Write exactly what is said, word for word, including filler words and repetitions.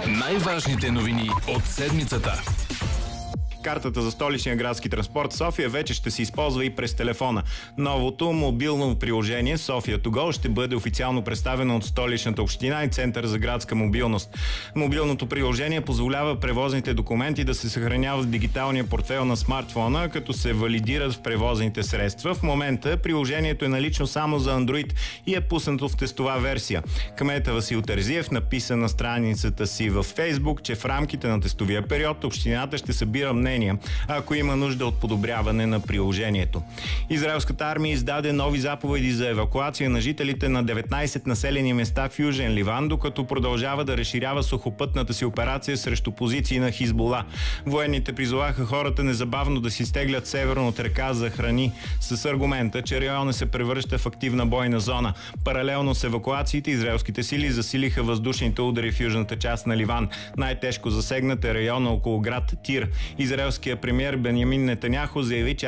Най-важните новини от седмицата. Картата за столичния градски транспорт София вече ще се използва и през телефона. Новото мобилно приложение София To Go ще бъде официално представено от столичната община и Център за градска мобилност. Мобилното приложение позволява превозните документи да се съхраняват в дигиталния портфейл на смартфона, като се валидират в превозните средства. В момента приложението е налично само за Android и е пуснато в тестова версия. Кмета Васил Терзиев написа на страницата си във Фейсбук, че в рамките на тестовия период общината ще събира мнение, ако има нужда от подобряване на приложението. Израелската армия издаде нови заповеди за евакуация на жителите на деветнайсет населени места в Южен Ливан, докато продължава да разширява сухопътната си операция срещу позиции на Хизбула. Военните призоваха хората незабавно да си стеглят северно от река за храни, с аргумента, че районът се превръща в активна бойна зона. Паралелно с евакуациите, израелските сили засилиха въздушните удари в южната част на Ливан. Най-тежко засегнат е района около град Тир. Израелският премиер Бенямин Нетаняху заяви, че